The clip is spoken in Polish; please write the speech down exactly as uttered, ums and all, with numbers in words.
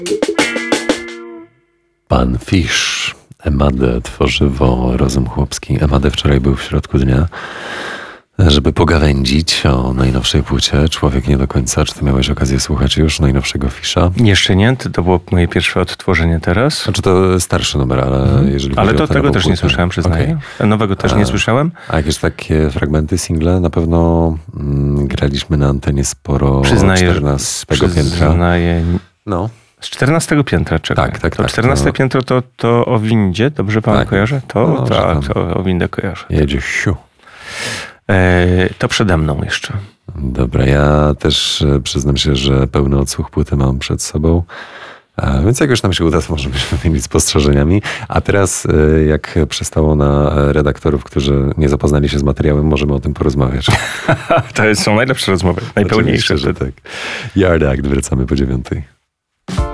Pan Fish, Emadę, tworzywo, rozum chłopski. Emadę wczoraj był w środku dnia, żeby pogawędzić o najnowszej płycie. Człowiek nie do końca. Czy ty miałeś okazję słuchać już najnowszego Fisha? Jeszcze nie, to było moje pierwsze odtworzenie teraz. Znaczy to starszy numer, ale hmm. jeżeli Ale chodzi to o tę tego nową też nie płytę. słyszałem, przyznaję. Okay. Nowego też A, nie słyszałem. A jakieś takie fragmenty, single? Na pewno mm, graliśmy na antenie sporo Przyznaję, czternastego piętra. Przyznaję. No. Z czternastego piętra, czekaj. Tak, tak, to tak. czternaste To... piętro to, to o windzie, dobrze pan tak. kojarzy? To, no, tak, to o windę kojarzę. Jedzie siu. E, to przede mną jeszcze. Dobra, ja też e, przyznam się, że pełny odsłuch płyty mam przed sobą. A więc jak już nam się uda, to możemy się wymienić spostrzeżeniami. A teraz, e, jak przystało na redaktorów, którzy nie zapoznali się z materiałem, możemy o tym porozmawiać. To są najlepsze rozmowy, najpełniejsze. Oczywiście, że tak. Yard Act, wracamy po dziewiątej.